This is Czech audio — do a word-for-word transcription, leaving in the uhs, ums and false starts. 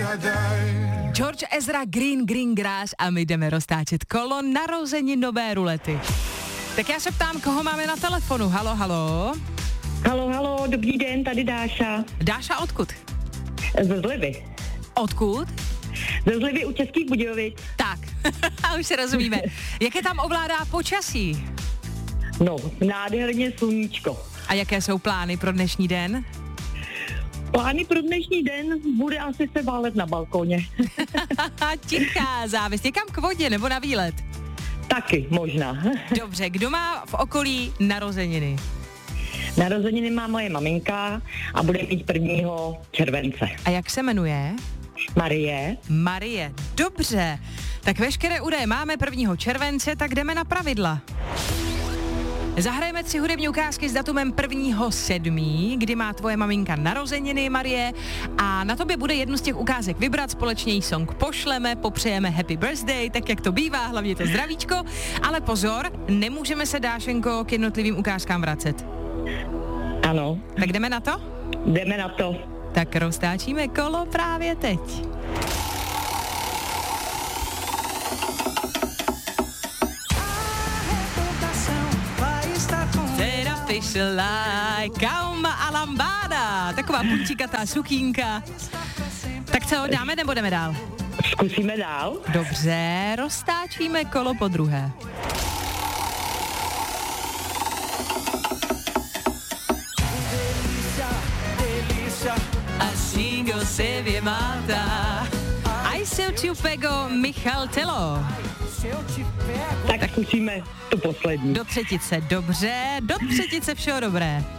George Ezra, Green Green Grass a my jdeme roztáčet kolo narozeninové rulety. Tak já se ptám, koho máme na telefonu. Halo, halo. Halo, halo, dobrý den, tady Dáša. Dáša, odkud? Ze Zlivy. Odkud? Ze Zlivy u Českých Budějovic. Tak, a už se rozumíme. Jaké tam ovládá počasí? No, nádherně sluníčko. A jaké jsou plány pro dnešní den? Plány pro dnešní den bude asi se válet na balkoně. Tichá závist. Někam k vodě nebo na výlet? Taky, možná. Dobře, kdo má v okolí narozeniny? Narozeniny má moje maminka a bude mít prvního července. A jak se jmenuje? Marie. Marie, dobře. Tak veškeré údaje máme prvního července, tak jdeme na pravidla. Zahrajeme tři hudební ukázky s datumem prvního sedmého, kdy má tvoje maminka narozeniny, Marie, a na tobě bude jednu z těch ukázek vybrat, společně jí song pošleme, popřejeme happy birthday, tak jak to bývá, hlavně to zdravíčko, ale pozor, nemůžeme se, Dášenko, k jednotlivým ukázkám vracet. Ano. Tak jdeme na to? Jdeme na to. Tak roztáčíme kolo právě teď. Kauma a lambada, taková punčikatá sukínka. Tak co, dáme nebo jdeme dál? Zkusíme dál. Dobře, roztáčíme kolo po druhé. Así se vě mata. Ai se eu te pego, Michal Telo. Tak zkusíme to poslední. Do třetice, dobře, do třetice všeho dobré.